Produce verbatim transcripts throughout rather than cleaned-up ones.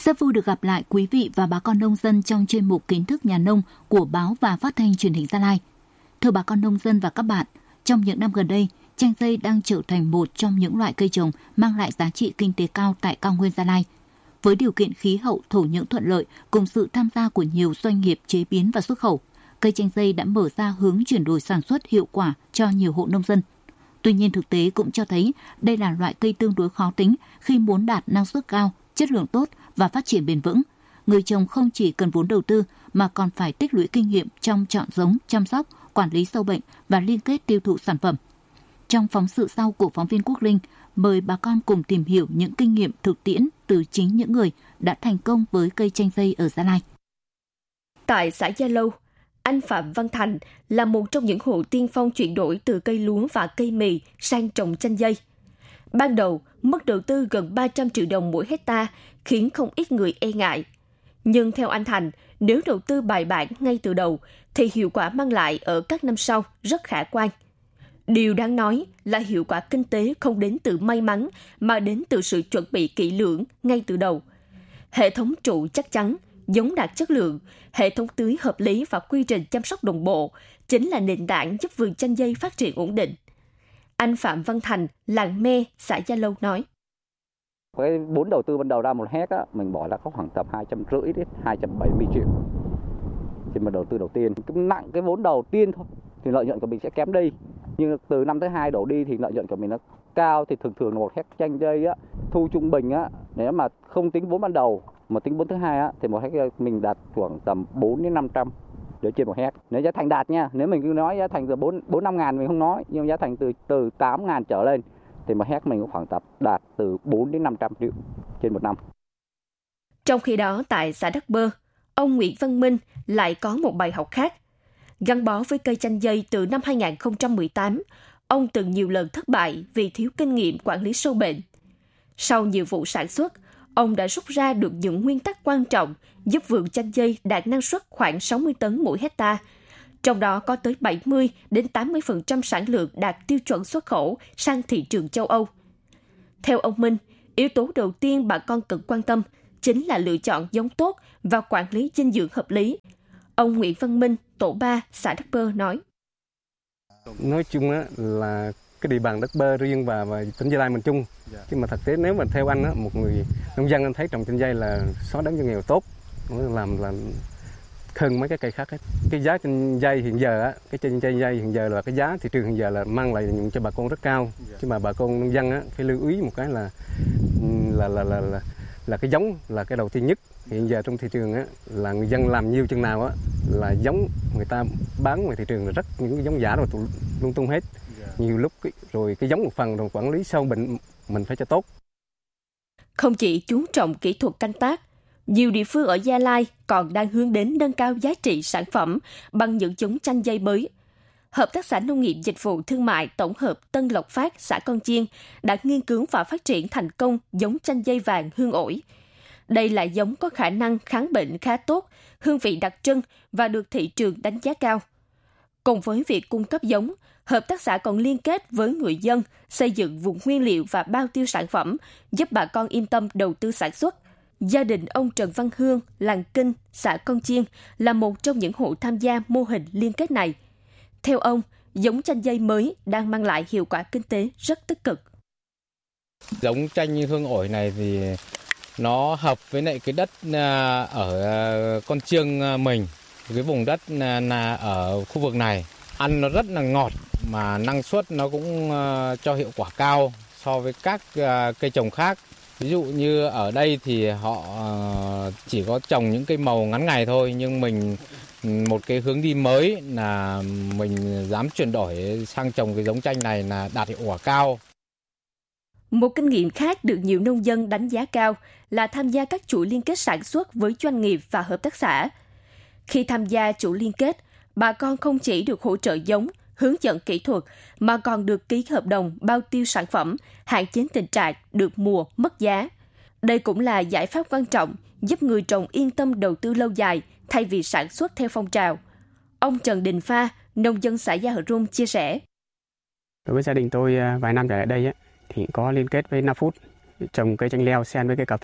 Rất vui được gặp lại quý vị và bà con nông dân trong chuyên mục Kiến thức nhà nông của báo và phát thanh truyền hình Gia Lai. Thưa bà con nông dân và các bạn, trong những năm gần đây, chanh dây đang trở thành một trong những loại cây trồng mang lại giá trị kinh tế cao tại cao nguyên Gia Lai. Với điều kiện khí hậu thổ nhưỡng thuận lợi cùng sự tham gia của nhiều doanh nghiệp chế biến và xuất khẩu, cây chanh dây đã mở ra hướng chuyển đổi sản xuất hiệu quả cho nhiều hộ nông dân. Tuy nhiên thực tế cũng cho thấy đây là loại cây tương đối khó tính khi muốn đạt năng suất cao, chất lượng tốt và phát triển bền vững. Người trồng không chỉ cần vốn đầu tư mà còn phải tích lũy kinh nghiệm trong chọn giống, chăm sóc, quản lý sâu bệnh và liên kết tiêu thụ sản phẩm. Trong phóng sự sau của phóng viên Quốc Linh, mời bà con cùng tìm hiểu những kinh nghiệm thực tiễn từ chính những người đã thành công với cây chanh dây ở Gia Lai. Tại xã Gia Lâu, anh Phạm Văn Thành là một trong những hộ tiên phong chuyển đổi từ cây lúa và cây mì sang trồng chanh dây. Ban đầu, mức đầu tư gần ba trăm triệu đồng mỗi hecta khiến không ít người e ngại. Nhưng theo anh Thành, nếu đầu tư bài bản ngay từ đầu, thì hiệu quả mang lại ở các năm sau rất khả quan. Điều đáng nói là hiệu quả kinh tế không đến từ may mắn, mà đến từ sự chuẩn bị kỹ lưỡng ngay từ đầu. Hệ thống trụ chắc chắn, giống đạt chất lượng, hệ thống tưới hợp lý và quy trình chăm sóc đồng bộ chính là nền tảng giúp vườn chanh dây phát triển ổn định. Anh Phạm Văn Thành, làng Me, xã Gia Lâu nói. Cái vốn đầu tư ban đầu ra một héc á, mình bỏ ra có khoảng tầm hai trăm rưỡi đến hai trăm bảy mươi triệu. Thì mà đầu tư đầu tiên, cũng nặng cái vốn đầu tiên thôi, thì lợi nhuận của mình sẽ kém đi. Nhưng từ năm thứ hai đổ đi thì lợi nhuận của mình nó cao, thì thường thường một héc chanh dây á, thu trung bình á, nếu mà không tính vốn ban đầu mà tính vốn thứ hai á, thì một héc mình đạt khoảng tầm bốn đến năm trăm để trên một héc. Nếu giá thành đạt nha, nếu mình cứ nói giá thành từ bốn bốn năm ngàn mình không nói, nhưng giá thành từ từ tám ngàn trở lên thì một héc mình cũng khoảng tập đạt từ bốn đến năm trăm triệu trên một năm. Trong khi đó tại xã Đắc Bơ, ông Nguyễn Văn Minh lại có một bài học khác. Gắn bó với cây chanh dây từ năm hai không một tám, ông từng nhiều lần thất bại vì thiếu kinh nghiệm quản lý sâu bệnh. Sau nhiều vụ sản xuất, ông đã rút ra được những nguyên tắc quan trọng giúp vườn chanh dây đạt năng suất khoảng sáu mươi tấn mỗi hecta. Trong đó có tới bảy mươi đến tám mươi phần trăm sản lượng đạt tiêu chuẩn xuất khẩu sang thị trường châu Âu. Theo ông Minh, yếu tố đầu tiên bà con cần quan tâm chính là lựa chọn giống tốt và quản lý dinh dưỡng hợp lý. Ông Nguyễn Văn Minh, tổ ba, xã Đắc Bơ nói. Nói chung á, là cái địa bàn Đắc Bơ riêng và, và tỉnh Gia Lai mình chung. Nhưng mà thực tế nếu mà theo anh á, một người nông dân anh thấy trồng chanh dây là xóa đói giảm nghèo tốt, làm là hơn mấy cái cây khác hết. Cái giá chanh dây hiện giờ á, cái chanh dây hiện giờ là cái giá thị trường hiện giờ là mang lại nhuận cho bà con rất cao. Nhưng mà bà con nông dân á phải lưu ý một cái là là là là là, là cái giống là cái đầu tiên nhất. Hiện giờ trong thị trường á là người dân làm nhiều chừng nào á là giống người ta bán ngoài thị trường là rất những cái giống giả rồi lung tung hết. Nhiều lúc rồi cái giống một phần rồi quản lý sâu bệnh mình phải cho tốt. Không chỉ chú trọng kỹ thuật canh tác, nhiều địa phương ở Gia Lai còn đang hướng đến nâng cao giá trị sản phẩm bằng những giống chanh dây mới. Hợp tác xã Nông nghiệp Dịch vụ Thương mại Tổng hợp Tân Lộc Phát, xã Con Chiên đã nghiên cứu và phát triển thành công giống chanh dây vàng hương ổi. Đây là giống có khả năng kháng bệnh khá tốt, hương vị đặc trưng và được thị trường đánh giá cao. Cùng với việc cung cấp giống, hợp tác xã còn liên kết với người dân xây dựng vùng nguyên liệu và bao tiêu sản phẩm, giúp bà con yên tâm đầu tư sản xuất. Gia đình ông Trần Văn Hương, làng Kinh, xã Con Chiên là một trong những hộ tham gia mô hình liên kết này. Theo ông, giống chanh dây mới đang mang lại hiệu quả kinh tế rất tích cực. Giống chanh hương ổi này thì nó hợp với lại cái đất ở Con Chiêng mình, cái vùng đất ở khu vực này. Ăn nó rất là ngọt mà năng suất nó cũng cho hiệu quả cao so với các cây trồng khác. Ví dụ như ở đây thì họ chỉ có trồng những cây màu ngắn ngày thôi, nhưng mình một cái hướng đi mới là mình dám chuyển đổi sang trồng cái giống chanh này là đạt hiệu quả cao. Một kinh nghiệm khác được nhiều nông dân đánh giá cao là tham gia các chuỗi liên kết sản xuất với doanh nghiệp và hợp tác xã. Khi tham gia chuỗi liên kết, bà con không chỉ được hỗ trợ giống, hướng dẫn kỹ thuật mà còn được ký hợp đồng bao tiêu sản phẩm, hạn chế tình trạng được mùa mất giá. Đây cũng là giải pháp quan trọng giúp người trồng yên tâm đầu tư lâu dài thay vì sản xuất theo phong trào. Ông Trần Đình Pha, nông dân xã Gia Hờ Rum chia sẻ. Đối với gia đình tôi vài năm trở lại đây thì có liên kết với Nafood trồng cây chanh leo xen với cây cà phê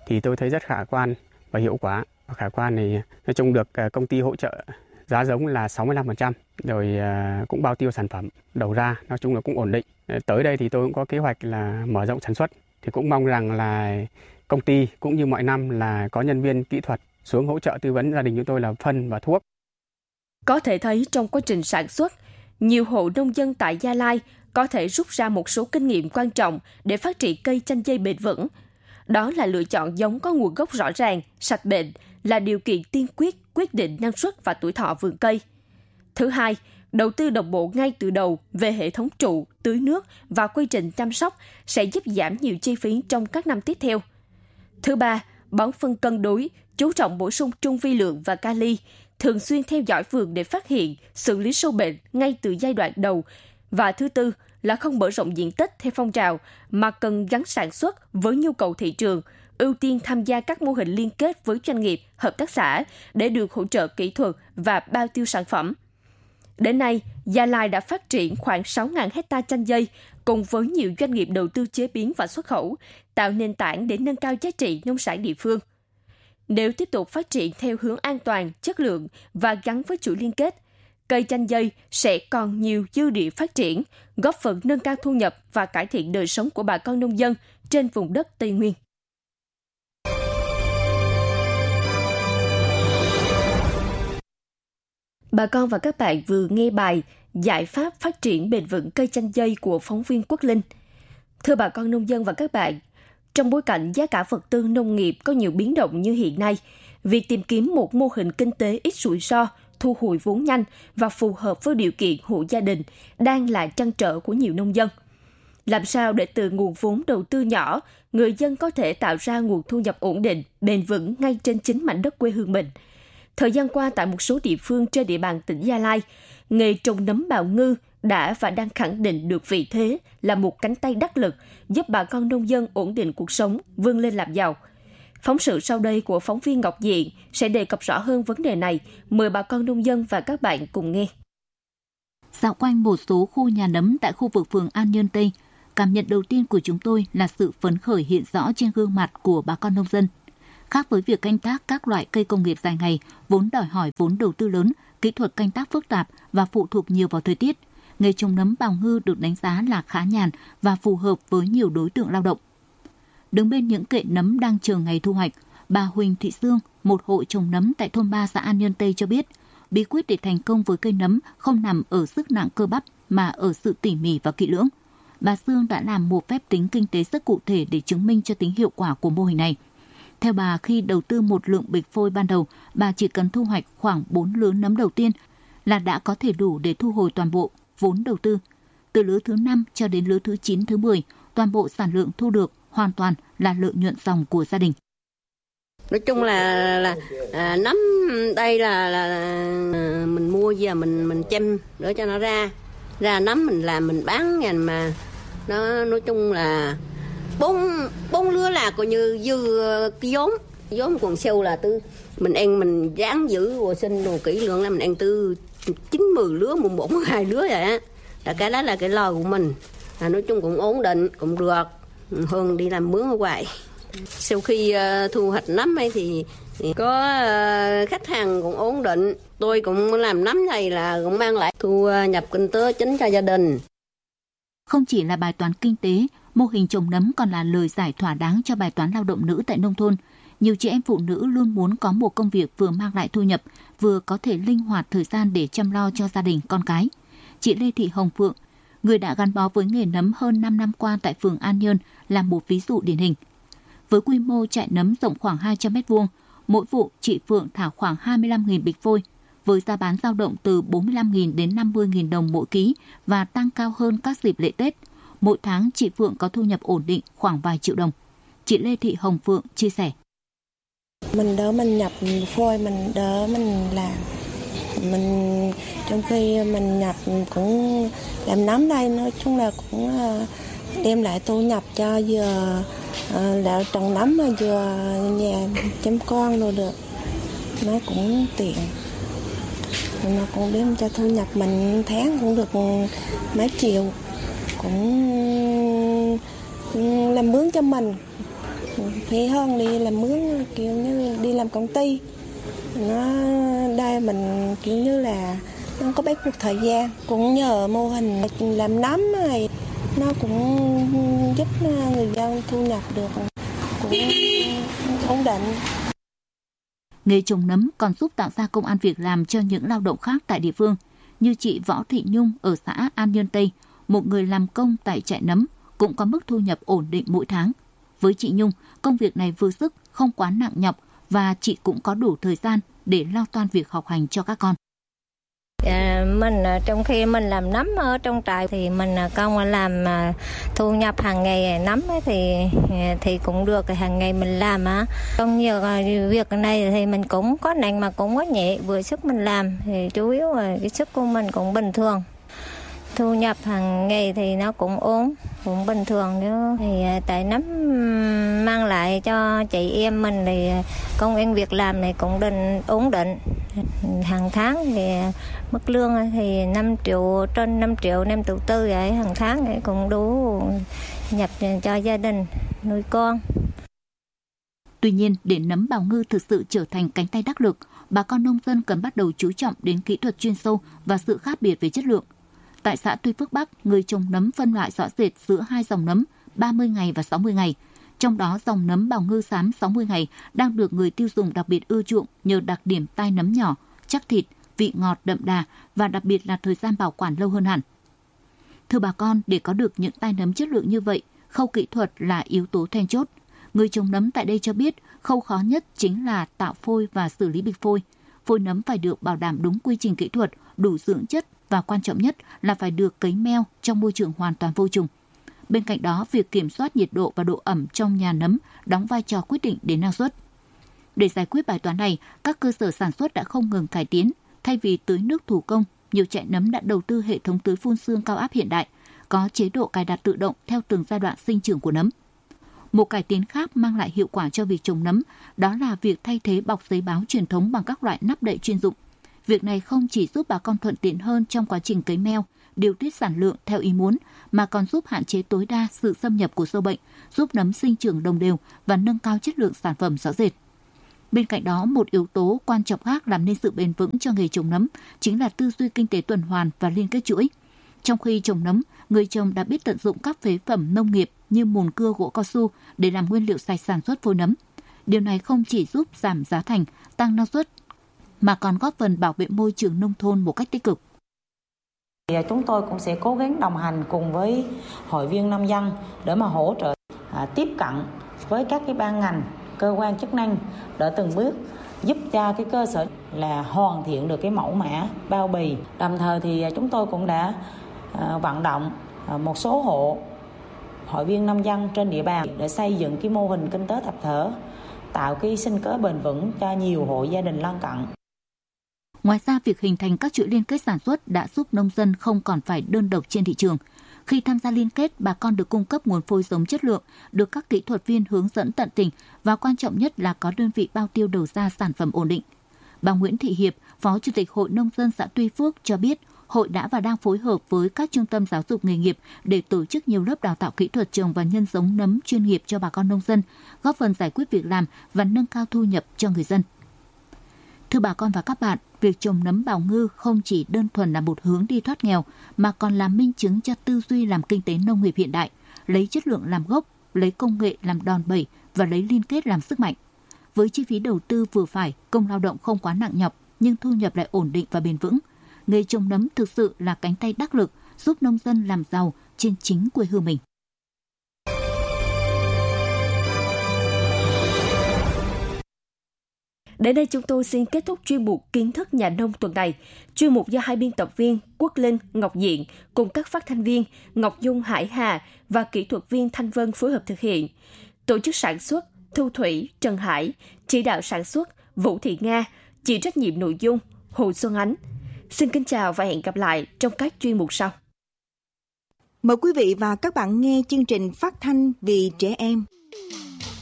thì tôi thấy rất khả quan và hiệu quả. Khả quan thì nói chung được công ty hỗ trợ giá giống là sáu mươi lăm phần trăm, rồi cũng bao tiêu sản phẩm đầu ra, nói chung là cũng ổn định. Tới đây thì tôi cũng có kế hoạch là mở rộng sản xuất, thì cũng mong rằng là công ty cũng như mọi năm là có nhân viên kỹ thuật xuống hỗ trợ tư vấn gia đình chúng tôi là phân và thuốc. Có thể thấy trong quá trình sản xuất, nhiều hộ nông dân tại Gia Lai có thể rút ra một số kinh nghiệm quan trọng để phát triển cây chanh dây bền vững. Đó là lựa chọn giống có nguồn gốc rõ ràng, sạch bệnh là điều kiện tiên quyết quyết định năng suất và tuổi thọ vườn cây. Thứ hai, đầu tư đồng bộ ngay từ đầu về hệ thống trụ, tưới nước và quy trình chăm sóc sẽ giúp giảm nhiều chi phí trong các năm tiếp theo. Thứ ba, bón phân cân đối, chú trọng bổ sung trung vi lượng và kali, thường xuyên theo dõi vườn để phát hiện, xử lý sâu bệnh ngay từ giai đoạn đầu. Và thứ tư là không mở rộng diện tích theo phong trào, mà cần gắn sản xuất với nhu cầu thị trường, ưu tiên tham gia các mô hình liên kết với doanh nghiệp, hợp tác xã để được hỗ trợ kỹ thuật và bao tiêu sản phẩm. Đến nay, Gia Lai đã phát triển khoảng sáu nghìn hectare chanh dây cùng với nhiều doanh nghiệp đầu tư chế biến và xuất khẩu, tạo nền tảng để nâng cao giá trị nông sản địa phương. Nếu tiếp tục phát triển theo hướng an toàn, chất lượng và gắn với chuỗi liên kết, cây chanh dây sẽ còn nhiều dư địa phát triển, góp phần nâng cao thu nhập và cải thiện đời sống của bà con nông dân trên vùng đất Tây Nguyên. Bà con và các bạn vừa nghe bài Giải pháp phát triển bền vững cây chanh dây của phóng viên Quốc Linh. Thưa bà con nông dân và các bạn, trong bối cảnh giá cả vật tư nông nghiệp có nhiều biến động như hiện nay, việc tìm kiếm một mô hình kinh tế ít rủi ro, thu hồi vốn nhanh và phù hợp với điều kiện hộ gia đình đang là trăn trở của nhiều nông dân. Làm sao để từ nguồn vốn đầu tư nhỏ, người dân có thể tạo ra nguồn thu nhập ổn định, bền vững ngay trên chính mảnh đất quê hương mình? Thời gian qua, tại một số địa phương trên địa bàn tỉnh Gia Lai, nghề trồng nấm bào ngư đã và đang khẳng định được vị thế là một cánh tay đắc lực giúp bà con nông dân ổn định cuộc sống, vươn lên làm giàu. Phóng sự sau đây của phóng viên Ngọc Diện sẽ đề cập rõ hơn vấn đề này. Mời bà con nông dân và các bạn cùng nghe. Dạo quanh một số khu nhà nấm tại khu vực phường An Nhơn Tây, cảm nhận đầu tiên của chúng tôi là sự phấn khởi hiện rõ trên gương mặt của bà con nông dân. Khác với việc canh tác các loại cây công nghiệp dài ngày, vốn đòi hỏi vốn đầu tư lớn, kỹ thuật canh tác phức tạp và phụ thuộc nhiều vào thời tiết, nghề trồng nấm bào ngư được đánh giá là khá nhàn và phù hợp với nhiều đối tượng lao động. Đứng bên những kệ nấm đang chờ ngày thu hoạch, bà Huỳnh Thị Sương, một hộ trồng nấm tại thôn ba xã An Nhơn Tây cho biết, bí quyết để thành công với cây nấm không nằm ở sức nặng cơ bắp mà ở sự tỉ mỉ và kỹ lưỡng. Bà Sương đã làm một phép tính kinh tế rất cụ thể để chứng minh cho tính hiệu quả của mô hình này. Theo bà, khi đầu tư một lượng bịch phôi ban đầu, bà chỉ cần thu hoạch khoảng bốn lứa nấm đầu tiên là đã có thể đủ để thu hồi toàn bộ vốn đầu tư. Từ lứa thứ năm cho đến lứa thứ chín, thứ mười, toàn bộ sản lượng thu được hoàn toàn là lợi nhuận dòng của gia đình. Nói chung là, là, là nấm đây là, là, là mình mua về mình mình chăm để cho nó ra ra nấm mình làm mình bán ngành mà nó nói chung là bốn bốn lứa là coi như dư cái vốn vốn còn sâu là tư mình ăn mình ráng giữ hồ sinh đồ kỹ lượng là mình ăn từ chín mười lứa một một hai lứa vậy á, là cái đó là cái lo của mình, là nói chung cũng ổn định cũng được hơn đi làm mướn ở ngoài. Sau khi uh, thu hoạch nấm ấy thì, thì có uh, khách hàng cũng ổn định, tôi cũng làm nấm này là cũng mang lại thu uh, nhập kinh tế chính cho gia đình. Không chỉ là bài toán kinh tế, mô hình trồng nấm còn là lời giải thỏa đáng cho bài toán lao động nữ tại nông thôn. Nhiều chị em phụ nữ luôn muốn có một công việc vừa mang lại thu nhập, vừa có thể linh hoạt thời gian để chăm lo cho gia đình, con cái. Chị Lê Thị Hồng Phượng, người đã gắn bó với nghề nấm hơn năm năm qua tại phường An Nhơn, là một ví dụ điển hình. Với quy mô trại nấm rộng khoảng hai trăm mét vuông, mỗi vụ chị Phượng thả khoảng hai mươi lăm nghìn bịch phôi, với giá bán dao động từ bốn mươi lăm nghìn đến năm mươi nghìn đồng mỗi ký và tăng cao hơn các dịp lễ Tết. Mỗi tháng chị Phượng có thu nhập ổn định khoảng vài triệu đồng. Chị Lê Thị Hồng Phượng chia sẻ. Mình đỡ mình nhập phôi, mình đỡ mình làm. Mình trong khi mình nhập cũng làm nấm đây, nói chung là cũng đem lại thu nhập cho vừa đạo trồng nấm mà vừa nhà chăm con rồi được, nó cũng tiện, nó cũng đem cho thu nhập mình tháng cũng được mấy triệu, cũng làm mướn cho mình, phí hơn đi làm mướn, kiểu như đi làm công ty. Nó đây mình kiểu như là nó có bớt một thời gian, cũng nhờ mô hình làm nấm này nó cũng giúp người dân thu nhập được cũng ổn định. Nghề trồng nấm còn giúp tạo ra công ăn việc làm cho những lao động khác tại địa phương, như chị Võ Thị Nhung ở xã An Nhơn Tây, một người làm công tại trại nấm, cũng có mức thu nhập ổn định mỗi tháng. Với chị Nhung, công việc này vừa sức, không quá nặng nhọc và chị cũng có đủ thời gian để lo toan việc học hành cho các con. À, mình trong khi mình làm nấm ở trong trại thì mình công làm thu nhập hàng ngày nấm thì thì cũng được, hàng ngày mình làm á. Trong nhiều việc này thì mình cũng có nặng mà cũng có nhẹ, vừa sức mình làm thì chủ yếu là cái sức của mình cũng bình thường. Thu nhập hàng ngày thì nó cũng ổn, cũng bình thường nữa. Thì tại nấm mang lại cho chị em mình thì công ăn việc làm này cũng định ổn định. Hàng tháng thì mức lương thì năm triệu, trên năm triệu, năm triệu tư vậy, hàng tháng thì cũng đủ nhập cho gia đình nuôi con. Tuy nhiên, để nấm bào ngư thực sự trở thành cánh tay đắc lực, bà con nông dân cần bắt đầu chú trọng đến kỹ thuật chuyên sâu và sự khác biệt về chất lượng. Tại xã Tuy Phước Bắc, người trồng nấm phân loại rõ rệt giữa hai dòng nấm ba mươi ngày và sáu mươi ngày. Trong đó, dòng nấm bào ngư xám sáu mươi ngày đang được người tiêu dùng đặc biệt ưa chuộng nhờ đặc điểm tai nấm nhỏ, chắc thịt, vị ngọt đậm đà và đặc biệt là thời gian bảo quản lâu hơn hẳn. Thưa bà con, để có được những tai nấm chất lượng như vậy, khâu kỹ thuật là yếu tố then chốt. Người trồng nấm tại đây cho biết khâu khó nhất chính là tạo phôi và xử lý bịch phôi. Phôi nấm phải được bảo đảm đúng quy trình kỹ thuật, đủ dưỡng chất và quan trọng nhất là phải được cấy meo trong môi trường hoàn toàn vô trùng. Bên cạnh đó, việc kiểm soát nhiệt độ và độ ẩm trong nhà nấm đóng vai trò quyết định đến năng suất. Để giải quyết bài toán này, các cơ sở sản xuất đã không ngừng cải tiến. Thay vì tưới nước thủ công, nhiều trại nấm đã đầu tư hệ thống tưới phun sương cao áp hiện đại, có chế độ cài đặt tự động theo từng giai đoạn sinh trưởng của nấm. Một cải tiến khác mang lại hiệu quả cho việc trồng nấm, đó là việc thay thế bọc giấy báo truyền thống bằng các loại nắp đậy chuyên dụng. Việc này không chỉ giúp bà con thuận tiện hơn trong quá trình cấy meo, điều tiết sản lượng theo ý muốn, mà còn giúp hạn chế tối đa sự xâm nhập của sâu bệnh, giúp nấm sinh trưởng đồng đều và nâng cao chất lượng sản phẩm rõ rệt. Bên cạnh đó, một yếu tố quan trọng khác làm nên sự bền vững cho nghề trồng nấm chính là tư duy kinh tế tuần hoàn và liên kết chuỗi. Trong khi trồng nấm, người trồng đã biết tận dụng các phế phẩm nông nghiệp như mùn cưa gỗ cao su để làm nguyên liệu sạch sản xuất phôi nấm. Điều này không chỉ giúp giảm giá thành, tăng năng suất, mà còn góp phần bảo vệ môi trường nông thôn một cách tích cực. Chúng tôi cũng sẽ cố gắng đồng hành cùng với hội viên nông dân để mà hỗ trợ à, tiếp cận với các cái ban ngành, cơ quan chức năng để từng bước giúp cho cái cơ sở là hoàn thiện được cái mẫu mã bao bì. Đồng thời thì chúng tôi cũng đã à, vận động à, một số hộ hội viên nông dân trên địa bàn để xây dựng cái mô hình kinh tế tập thể, tạo cái sinh kế bền vững cho nhiều hộ gia đình lân cận. Ngoài ra, việc hình thành các chuỗi liên kết sản xuất đã giúp nông dân không còn phải đơn độc trên thị trường. Khi tham gia liên kết, bà con được cung cấp nguồn phôi giống chất lượng, được các kỹ thuật viên hướng dẫn tận tình và quan trọng nhất là có đơn vị bao tiêu đầu ra sản phẩm ổn định. Bà Nguyễn Thị Hiệp, Phó Chủ tịch Hội Nông dân xã Tuy Phước cho biết, hội đã và đang phối hợp với các trung tâm giáo dục nghề nghiệp để tổ chức nhiều lớp đào tạo kỹ thuật trồng và nhân giống nấm chuyên nghiệp cho bà con nông dân, góp phần giải quyết việc làm và nâng cao thu nhập cho người dân. Thưa bà con và các bạn, việc trồng nấm bào ngư không chỉ đơn thuần là một hướng đi thoát nghèo mà còn là minh chứng cho tư duy làm kinh tế nông nghiệp hiện đại, lấy chất lượng làm gốc, lấy công nghệ làm đòn bẩy và lấy liên kết làm sức mạnh. Với chi phí đầu tư vừa phải, công lao động không quá nặng nhọc nhưng thu nhập lại ổn định và bền vững, nghề trồng nấm thực sự là cánh tay đắc lực giúp nông dân làm giàu trên chính quê hương mình. Đến đây chúng tôi xin kết thúc chuyên mục Kiến thức nhà nông tuần này. Chuyên mục do hai biên tập viên Quốc Linh, Ngọc Diện cùng các phát thanh viên Ngọc Dung, Hải Hà và kỹ thuật viên Thanh Vân phối hợp thực hiện. Tổ chức sản xuất Thu Thủy, Trần Hải, chỉ đạo sản xuất Vũ Thị Nga, chịu trách nhiệm nội dung Hồ Xuân Ánh. Xin kính chào và hẹn gặp lại trong các chuyên mục sau. Mời quý vị và các bạn nghe chương trình phát thanh vì trẻ em.